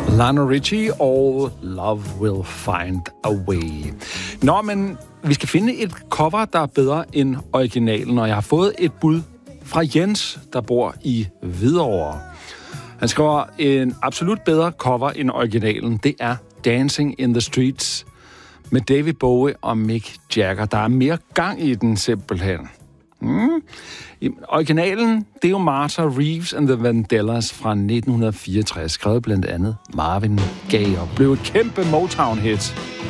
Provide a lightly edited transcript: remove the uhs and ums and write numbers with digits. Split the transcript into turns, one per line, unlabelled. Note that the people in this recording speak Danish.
Lionel Richie og Love Will Find a Way. Nå, men vi skal finde et cover, der er bedre end originalen, og jeg har fået et bud fra Jens, der bor i Hvidovre. Han skriver, en absolut bedre cover end originalen, det er Dancing in the Streets med David Bowie og Mick Jagger. Der er mere gang i den simpelthen. Originalen, det er jo Martha Reeves and the Vandellas fra 1964, skrevet blandt andet Marvin Gaye, og blev et kæmpe Motown-hit.